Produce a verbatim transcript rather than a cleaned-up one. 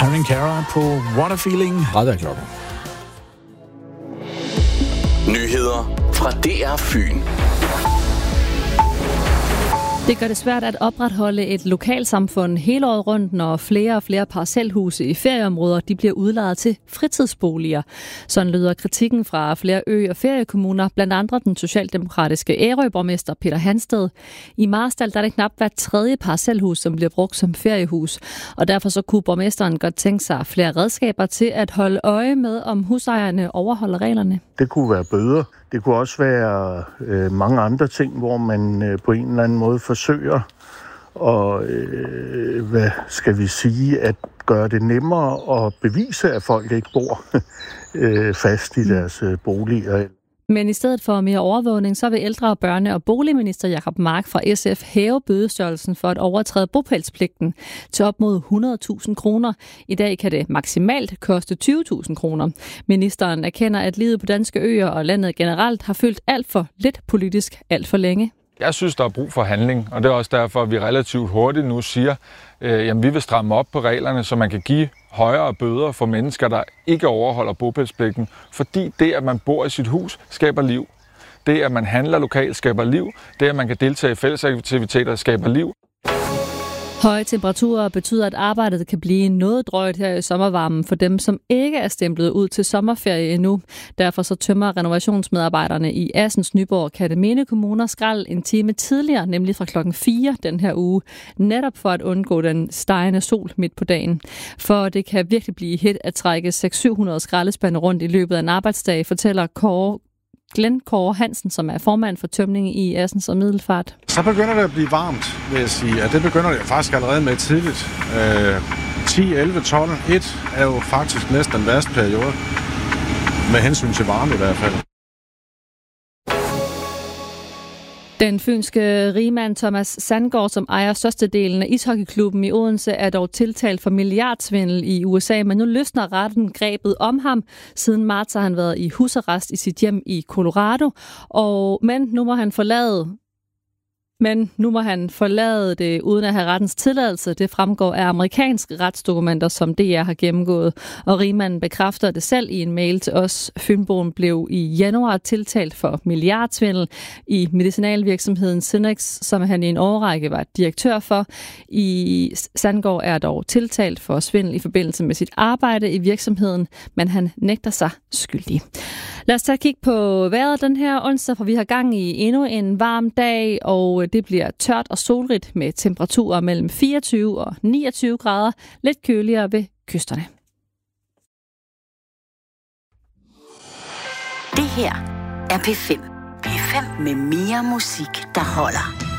Irene Cara på What a Feeling. tredive klokken. Nyheder fra D R Fyn. Det gør det svært at opretholde et lokalsamfund hele året rundt, når flere og flere parcelhuse i ferieområder de bliver udlejet til fritidsboliger. Sådan lyder kritikken fra flere ø- og feriekommuner, blandt andre den socialdemokratiske Ærøborgmester Peter Hansted. I Marstal der er det knap hver tredje parcelhus, som bliver brugt som feriehus, og derfor så kunne borgmesteren godt tænke sig flere redskaber til at holde øje med, om husejerne overholder reglerne. Det kunne være bøder. Det kunne også være øh, mange andre ting, hvor man øh, på en eller anden måde forsøger at, øh, hvad skal vi sige, at gøre det nemmere at bevise, at folk ikke bor øh, fast i deres øh, boliger. Men i stedet for mere overvågning, så vil ældre-, børne- og boligminister Jacob Mark fra S F hæve bødestørrelsen for at overtræde bopælspligten til op mod hundrede tusind kroner. I dag kan det maksimalt koste tyve tusind kroner. Ministeren erkender, at livet på danske øer og landet generelt har fyldt alt for lidt politisk alt for længe. Jeg synes, der er brug for handling, og det er også derfor, at vi relativt hurtigt nu siger, øh, jamen vi vil stramme op på reglerne, så man kan give højere bøder for mennesker, der ikke overholder bopælspligten. Fordi det, at man bor i sit hus, skaber liv. Det, at man handler lokalt, skaber liv. Det, at man kan deltage i fællesaktiviteter, skaber liv. Høje temperaturer betyder, at arbejdet kan blive noget drøjt her i sommervarmen for dem, som ikke er stemplet ud til sommerferie endnu. Derfor så tømmer renovationsmedarbejderne i Assens, Nyborg og Kerteminde kommuner skrald en time tidligere, nemlig fra klokken fire den her uge, netop for at undgå den stegende sol midt på dagen. For det kan virkelig blive hit at trække seks til syv hundrede skraldespande rundt i løbet af en arbejdsdag, fortæller Kåre Glenn Kåre Hansen, som er formand for tømning i Assens og Middelfart. Så begynder det at blive varmt, vil jeg sige. Og det begynder det faktisk allerede med tidligt. Øh, ti, elleve, tolv, et er jo faktisk næsten den værste periode. Med hensyn til varme i hvert fald. Den fynske rigmand Thomas Sandgaard, som ejer størstedelen af ishockeyklubben i Odense, er dog tiltalt for milliardsvindel i U S A, men nu løsner retten grebet om ham. Siden marts har han været i husarrest i sit hjem i Colorado, og men nu må han forlade Men nu må han forlade det uden at have rettens tilladelse. Det fremgår af amerikanske retsdokumenter, som D R har gennemgået. Og rigmanden bekræfter det selv i en mail til os. Fynboen blev i januar tiltalt for milliardsvindel i medicinalvirksomheden Synex, som han i en årrække var direktør for. I Sandgaard er dog tiltalt for svindel i forbindelse med sit arbejde i virksomheden, men han nægter sig skyldig. Lad os tage et kig på vejret den her onsdag, for vi har gang i endnu en varm dag, og det bliver tørt og solrigt med temperaturer mellem fireogtyve og niogtyve grader, lidt køligere ved kysterne. Det her er P fem. P fem med mere musik, der holder.